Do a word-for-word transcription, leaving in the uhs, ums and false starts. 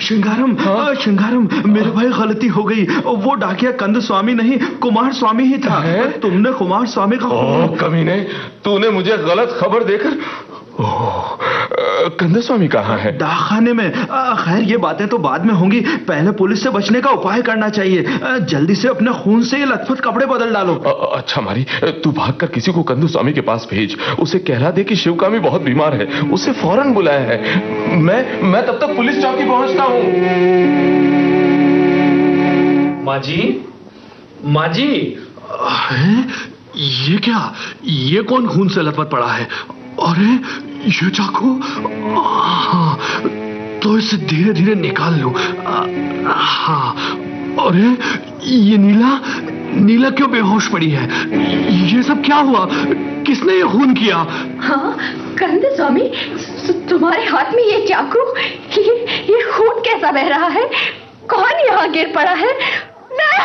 श्रृंगारम, हाँ? श्रृंगारम, मेरे भाई गलती हो गई। वो डाकिया कंद स्वामी नहीं, कुमार स्वामी ही था। तुमने कुमार स्वामी का ओह कमीने, तूने मुझे गलत खबर देकर। ओह, कंद स्वामी कहाँ है? डाकखाने में। खैर ये बातें तो बाद में होंगी, पहले पुलिस से बचने का उपाय करना चाहिए। जल्दी से अपने खून से ये लथपथ कपड़े बदल डालो। अच्छा मारी, तू भागकर किसी को कंदू स्वामी के पास भेज, उसे कहला दे कि शिवकामी बहुत बीमार है, उसे फौरन बुलाया है। मैं मैं तब तक पुलिस चौकी पहुंचता हूं। माँ जी, माँ जी, ये क्या? ये कौन खून से लथपथ पड़ा है? अरे ये चाकू, तो इसे धीरे धीरे निकाल लो। हाँ, अरे ये नीला, नीला क्यों बेहोश पड़ी है? ये सब क्या हुआ? किसने ये खून किया? हाँ कंद स्वामी, तुम्हारे हाथ में ये चाकू, ये ये खून कैसा बह रहा है? कौन यहाँ गिर पड़ा है?